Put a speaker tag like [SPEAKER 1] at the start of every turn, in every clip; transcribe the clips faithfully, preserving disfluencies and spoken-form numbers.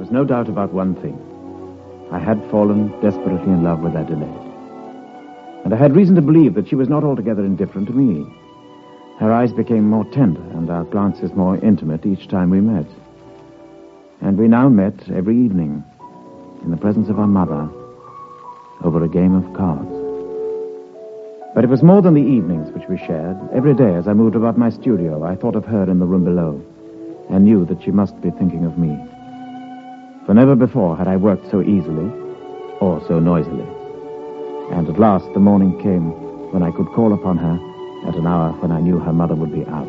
[SPEAKER 1] was no doubt about one thing. I had fallen desperately in love with Adelaide. And I had reason to believe that she was not altogether indifferent to me. Her eyes became more tender and our glances more intimate each time we met. And we now met every evening in the presence of our mother over a game of cards. But it was more than the evenings which we shared. Every day as I moved about my studio, I thought of her in the room below and knew that she must be thinking of me. For never before had I worked so easily or so noisily. And at last the morning came when I could call upon her at an hour when I knew her mother would be out.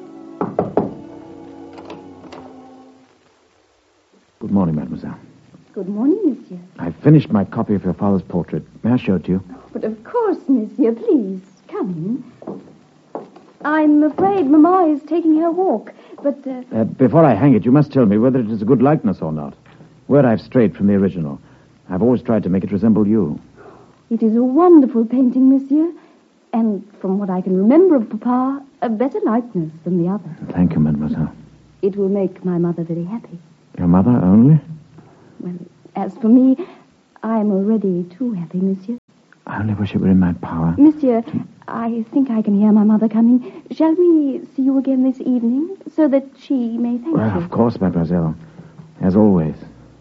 [SPEAKER 1] Good morning, mademoiselle.
[SPEAKER 2] Good morning, monsieur.
[SPEAKER 1] I've finished my copy of your father's portrait. May I show it to you?
[SPEAKER 2] Oh, but of course, monsieur. Please, come in. I'm afraid Mamma is taking her walk, but... Uh...
[SPEAKER 1] Uh, before I hang it, you must tell me whether it is a good likeness or not. Where I've strayed from the original. I've always tried to make it resemble you.
[SPEAKER 2] It is a wonderful painting, monsieur. And from what I can remember of Papa, a better likeness than the other.
[SPEAKER 1] Thank you, mademoiselle.
[SPEAKER 2] It will make my mother very happy.
[SPEAKER 1] Your mother only?
[SPEAKER 2] Well, as for me, I am already too happy, monsieur.
[SPEAKER 1] I only wish it were in my power.
[SPEAKER 2] Monsieur, I think I can hear my mother coming. Shall we see you again this evening, so that she may thank
[SPEAKER 1] well,
[SPEAKER 2] you?
[SPEAKER 1] Of course, mademoiselle. As always.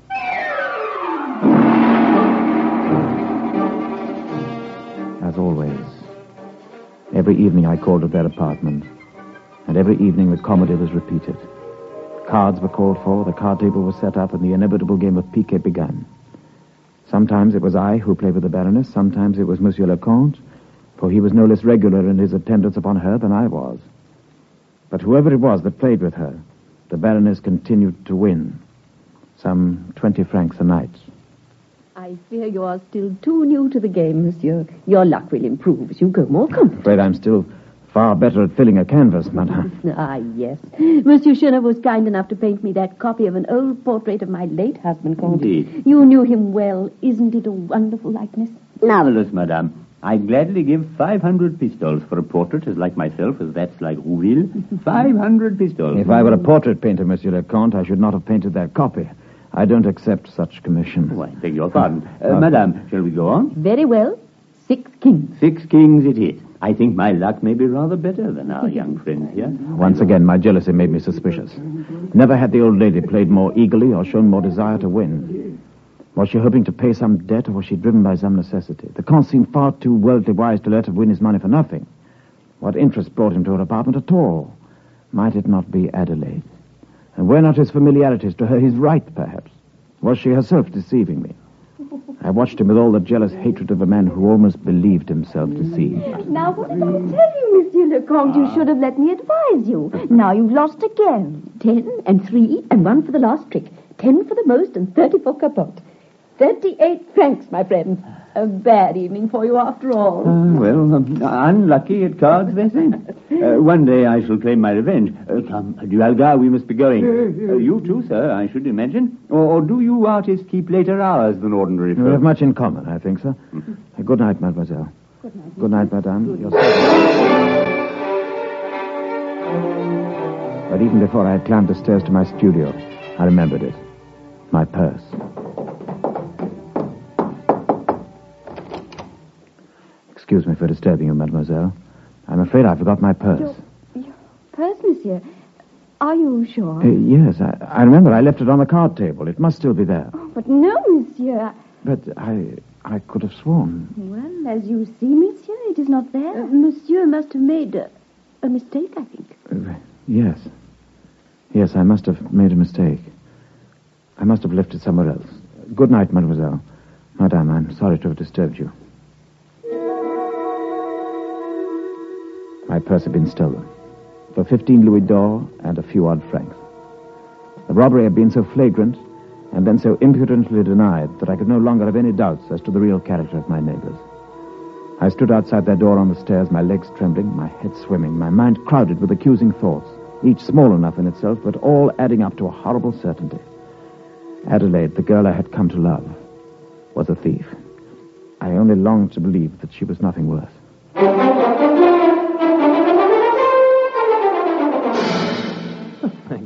[SPEAKER 1] As always. Every evening I called at their apartment, and every evening the comedy was repeated. Cards were called for, the card table was set up, and the inevitable game of piquet began. Sometimes it was I who played with the Baroness, sometimes it was Monsieur le Comte, for he was no less regular in his attendance upon her than I was. But whoever it was that played with her, the Baroness continued to win. Some twenty francs a night.
[SPEAKER 3] I fear you are still too new to the game, monsieur. Your luck will improve as you go more comfortable.
[SPEAKER 1] I'm afraid I'm still far better at filling a canvas, madame.
[SPEAKER 3] Ah, yes. Monsieur Chenev was kind enough to paint me that copy of an old portrait of my late husband, Comte.
[SPEAKER 4] Indeed.
[SPEAKER 3] You knew him well. Isn't it a wonderful likeness?
[SPEAKER 4] Marvelous, madame. I'd gladly give five hundred pistoles for a portrait as like myself as that's like Rouville. Five hundred pistoles.
[SPEAKER 1] If I were a portrait painter, Monsieur le Comte, I should not have painted that copy. I don't accept such commissions.
[SPEAKER 4] Oh, I beg your pardon. Uh, madame, shall we go on?
[SPEAKER 3] Very well. Six kings.
[SPEAKER 4] Six kings it is. I think my luck may be rather better than our young friends here.
[SPEAKER 1] Once again, my jealousy made me suspicious. Never had the old lady played more eagerly or shown more desire to win. Was she hoping to pay some debt, or was she driven by some necessity? The Comte seemed far too worldly wise to let her win his money for nothing. What interest brought him to her apartment at all? Might it not be Adelaide? And were not his familiarities to her his right, perhaps? Was she herself deceiving me? I watched him with all the jealous hatred of a man who almost believed himself deceived.
[SPEAKER 2] Now, what did I tell you, Monsieur Lecomte? You should have let me advise you. Now you've lost again.
[SPEAKER 3] Ten and three and one for the last trick. Ten for the most and thirty for capote. Thirty-eight francs, my friend. A bad evening for you after all.
[SPEAKER 4] Uh, well, um, unlucky at cards, they say. Uh, one day I shall claim my revenge. Uh, come, Dualga, we must be going. Uh, you too, sir, I should imagine. Or, or do you artists keep later hours than ordinary
[SPEAKER 1] We
[SPEAKER 4] folk?
[SPEAKER 1] have much in common, I think, sir.
[SPEAKER 4] Mm-hmm.
[SPEAKER 1] Uh, good night, mademoiselle.
[SPEAKER 2] Good night.
[SPEAKER 1] Good night, madame. Your But even before I had climbed the stairs to my studio, I remembered it. My purse. Excuse me for disturbing you, mademoiselle. I'm afraid I forgot my purse.
[SPEAKER 2] Your, your purse, monsieur? Are you sure?
[SPEAKER 1] Uh, yes, I, I remember I left it on the card table. It must still be there.
[SPEAKER 2] Oh, but no, monsieur.
[SPEAKER 1] But I I could have sworn.
[SPEAKER 2] Well, as you see, monsieur, it is not there. Uh, monsieur must have made a, a mistake, I think.
[SPEAKER 1] Uh, yes. Yes, I must have made a mistake. I must have left it somewhere else. Good night, mademoiselle. Madame, I'm sorry to have disturbed you. My purse had been stolen. For fifteen louis d'or and a few odd francs. The robbery had been so flagrant and then so impudently denied that I could no longer have any doubts as to the real character of my neighbors. I stood outside their door on the stairs, my legs trembling, my head swimming, my mind crowded with accusing thoughts, each small enough in itself, but all adding up to a horrible certainty. Adelaide, the girl I had come to love, was a thief. I only longed to believe that she was nothing worse.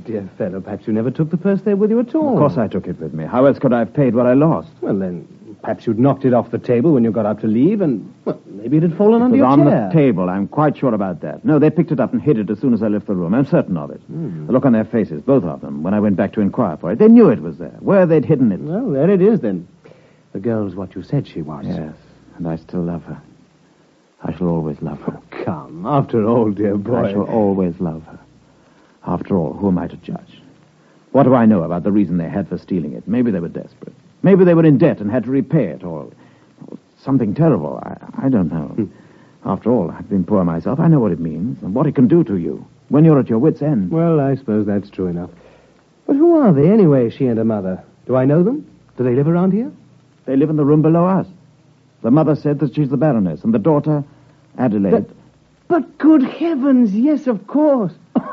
[SPEAKER 5] dear fellow, perhaps you never took the purse there with you at all.
[SPEAKER 1] Of course I took it with me. How else could I have paid what I lost?
[SPEAKER 5] Well, then, perhaps you'd knocked it off the table when you got up to leave, and, well, maybe it had fallen
[SPEAKER 1] It
[SPEAKER 5] under
[SPEAKER 1] was
[SPEAKER 5] your
[SPEAKER 1] on
[SPEAKER 5] chair.
[SPEAKER 1] the table. I'm quite sure about that. No, they picked it up and hid it as soon as I left the room. I'm certain of it.
[SPEAKER 5] Hmm.
[SPEAKER 1] The look on their faces, both of them, when I went back to inquire for it. They knew it was there. Where they'd hidden it.
[SPEAKER 5] Well, there it is, then. The girl's what you said she was.
[SPEAKER 1] Yes, and I still love her. I shall always love her.
[SPEAKER 5] Come, after all, dear boy.
[SPEAKER 1] I shall always love her. After all, who am I to judge? What do I know about the reason they had for stealing it? Maybe they were desperate. Maybe they were in debt and had to repay it, or, or something terrible. I, I don't know.
[SPEAKER 5] Hmm.
[SPEAKER 1] After all, I've been poor myself. I know what it means and what it can do to you when you're at your wits' end.
[SPEAKER 5] Well, I suppose that's true enough. But who are they, anyway, she and her mother? Do I know them? Do they live around here?
[SPEAKER 1] They live in the room below us. The mother said that she's the Baroness, and the daughter, Adelaide.
[SPEAKER 5] But, but good heavens, yes, of course.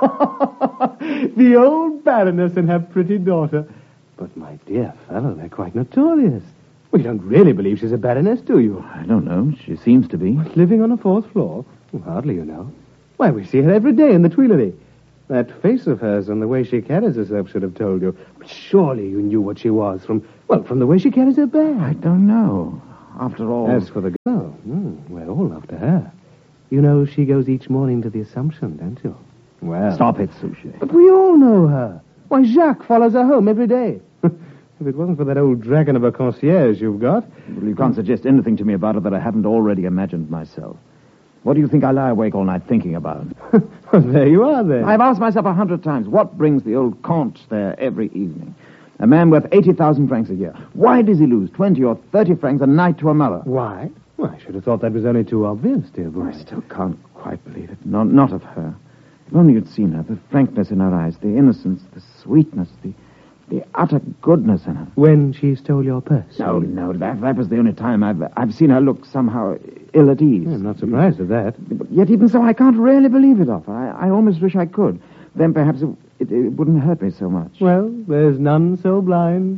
[SPEAKER 5] The old Baroness and her pretty daughter. But, my dear fellow, they're quite notorious. Well, you don't really believe she's a Baroness, do you?
[SPEAKER 1] I don't know. She seems to be.
[SPEAKER 5] Living on a fourth floor? Well, hardly, you know. Why, we see her every day in the Tuileries. That face of hers and the way she carries herself should have told you. But surely you knew what she was from, well, from the way she carries her bag.
[SPEAKER 1] I don't know. After all...
[SPEAKER 5] As for the girl, mm, we're all after her. You know she goes each morning to the Assumption, don't you? Well...
[SPEAKER 1] Stop it, Suchet.
[SPEAKER 5] But we all know her. Why, Jacques follows her home every day. If it wasn't for that old dragon of a concierge you've got...
[SPEAKER 1] Well, you can't suggest anything to me about her that I haven't already imagined myself. What do you think I lie awake all night thinking about?
[SPEAKER 5] Well, there you are, then.
[SPEAKER 1] I've asked myself a hundred times, what brings the old Comte there every evening? A man worth eighty thousand francs a year. Why does he lose twenty or thirty francs a night to a mother?
[SPEAKER 5] Why? Well, I should have thought that was only too obvious, dear boy.
[SPEAKER 1] I still can't quite believe it. Not, not of her. If only you'd seen her, the frankness in her eyes, the innocence, the sweetness, the the utter goodness in her.
[SPEAKER 5] When she stole your purse?
[SPEAKER 1] No, no, that, that was the only time I've I've seen her look somehow ill at ease.
[SPEAKER 5] I'm not surprised at that.
[SPEAKER 1] But yet even so, I can't really believe it of her. I, I almost wish I could. Then perhaps it, it, it wouldn't hurt me so much.
[SPEAKER 5] Well, there's none so blind.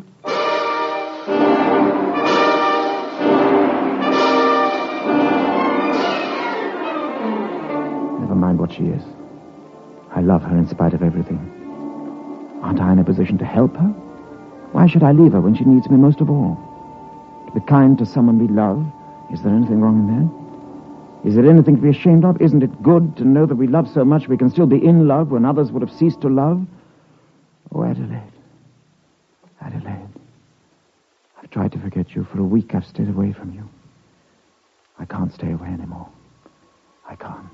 [SPEAKER 1] Never mind what she is. I love her in spite of everything. Aren't I in a position to help her? Why should I leave her when she needs me most of all? To be kind to someone we love, is there anything wrong in that? Is it anything to be ashamed of? Isn't it good to know that we love so much we can still be in love when others would have ceased to love? Oh, Adelaide. Adelaide. I've tried to forget you. For a week I've stayed away from you. I can't stay away anymore. I can't.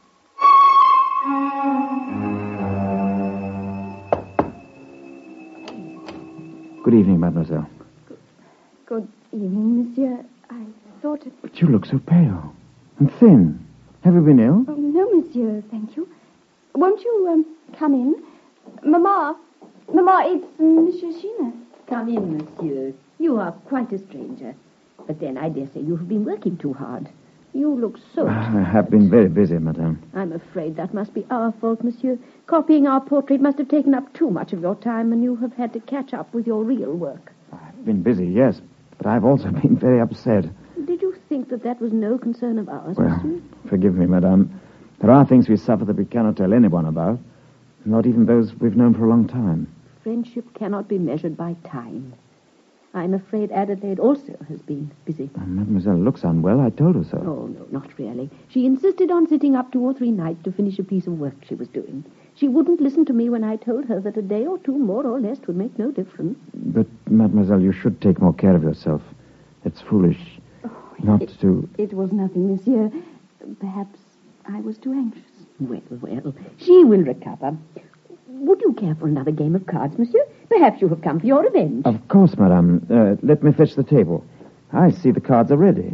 [SPEAKER 1] Good evening, mademoiselle.
[SPEAKER 2] Good evening, monsieur. I thought it...
[SPEAKER 1] But you look so pale and thin. Have you been ill?
[SPEAKER 2] Oh, no, monsieur, thank you. Won't you um, come in? Mamma, Mamma, it's Monsieur Sheena.
[SPEAKER 3] Come in, monsieur. You are quite a stranger. But then I dare say you have been working too hard. You look so
[SPEAKER 1] I
[SPEAKER 3] tired.
[SPEAKER 1] have been very busy, madame.
[SPEAKER 3] I'm afraid that must be our fault, monsieur. Copying our portrait must have taken up too much of your time, and you have had to catch up with your real work.
[SPEAKER 1] I've been busy, yes, but I've also been very upset.
[SPEAKER 3] Did you think that that was no concern of ours,
[SPEAKER 1] Well,
[SPEAKER 3] monsieur?
[SPEAKER 1] forgive me, madame. There are things we suffer that we cannot tell anyone about, not even those we've known for a long time.
[SPEAKER 3] Friendship cannot be measured by time. I'm afraid Adelaide also has been busy.
[SPEAKER 1] Uh, Mademoiselle looks unwell. I told her so.
[SPEAKER 3] Oh, no, not really. She insisted on sitting up two or three nights to finish a piece of work she was doing. She wouldn't listen to me when I told her that a day or two, more or less, would make no difference.
[SPEAKER 1] But, mademoiselle, you should take more care of yourself. It's foolish not
[SPEAKER 2] it,
[SPEAKER 1] to...
[SPEAKER 2] It was nothing, monsieur. Perhaps I was too anxious.
[SPEAKER 3] Well, well, she will recover. Would you care for another game of cards, monsieur? Perhaps you have come for your revenge.
[SPEAKER 1] Of course, madame. Uh, let me fetch the table. I see the cards are ready.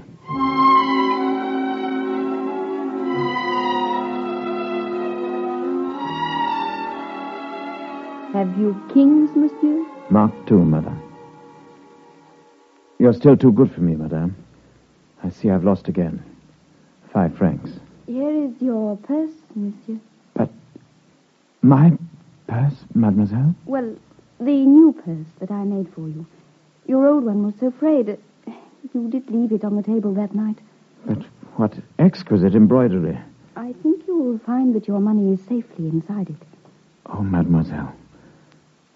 [SPEAKER 3] Have you kings, monsieur?
[SPEAKER 1] Mark two, madame. You're still too good for me, madame. I see I've lost again. Five francs.
[SPEAKER 2] Here is your purse, monsieur.
[SPEAKER 1] But my purse, mademoiselle?
[SPEAKER 2] Well, the new purse that I made for you. Your old one was so frayed. You did leave it on the table that night.
[SPEAKER 1] But what exquisite embroidery.
[SPEAKER 2] I think you will find that your money is safely inside it.
[SPEAKER 1] Oh, mademoiselle,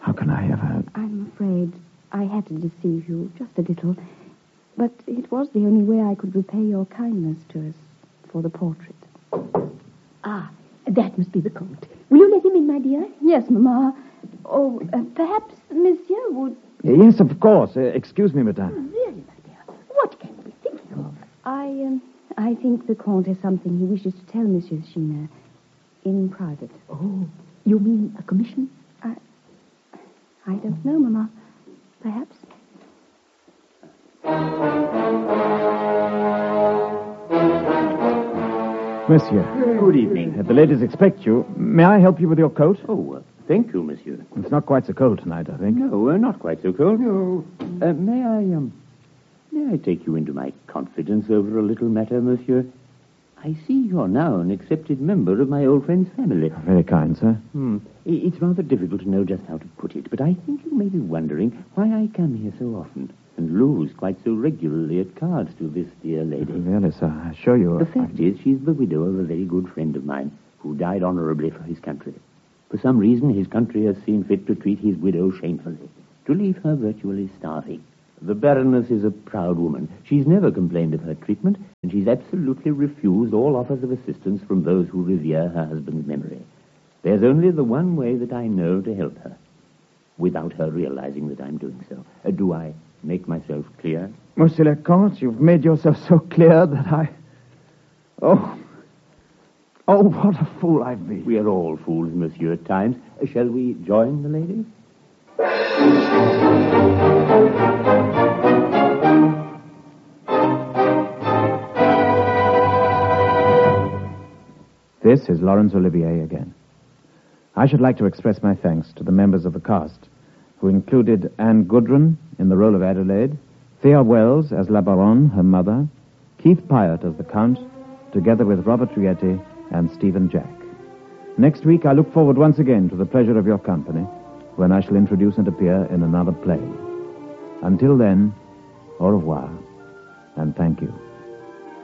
[SPEAKER 1] How can I ever...
[SPEAKER 2] I'm afraid I had to deceive you, just a little. But it was the only way I could repay your kindness to us for the portrait.
[SPEAKER 3] Ah, that must be the Comte. Will you let him in, my dear?
[SPEAKER 2] Yes, Mamma. Oh, uh, perhaps Monsieur would...
[SPEAKER 1] Yes, of course. Uh, excuse me, madame.
[SPEAKER 3] Really, my dear, what can you be thinking of?
[SPEAKER 2] I, um, I think the Comte has something he wishes to tell Monsieur Sheena in private.
[SPEAKER 3] Oh, you mean a commission?
[SPEAKER 2] I, I don't know, Mamma. Perhaps.
[SPEAKER 1] Monsieur.
[SPEAKER 4] Good evening.
[SPEAKER 1] Uh, the ladies expect you. May I help you with your coat?
[SPEAKER 4] Oh, uh, thank you, monsieur.
[SPEAKER 1] It's not quite so cold tonight, I think.
[SPEAKER 4] No, uh, not quite so cold. No. Uh, may I, um, may I take you into my confidence over a little matter, monsieur? I see you're now an accepted member of my old friend's family.
[SPEAKER 1] Very kind, sir.
[SPEAKER 4] Hmm. I- It's rather difficult to know just how to put it, but I think you may be wondering why I come here so often and lose quite so regularly at cards to this dear lady.
[SPEAKER 1] Really, sir, I assure you...
[SPEAKER 4] The fact is, she's the widow of a very good friend of mine who died honorably for his country. For some reason, his country has seen fit to treat his widow shamefully, to leave her virtually starving. The Baroness is a proud woman. She's never complained of her treatment, and she's absolutely refused all offers of assistance from those who revere her husband's memory. There's only the one way that I know to help her, without her realizing that I'm doing so. Uh, do I make myself clear?
[SPEAKER 1] Monsieur le Comte, you've made yourself so clear that I... Oh... Oh, what a fool I've been.
[SPEAKER 4] We are all fools, monsieur, at times. Uh, shall we join the lady?
[SPEAKER 1] This is Laurence Olivier again. I should like to express my thanks to the members of the cast, who included Anne Goodrun in the role of Adelaide, Thea Wells as La Baronne, her mother, Keith Pyatt as the Count, together with Robert Rietti and Stephen Jack. Next week, I look forward once again to the pleasure of your company, when I shall introduce and appear in another play. Until then, au revoir, and thank you.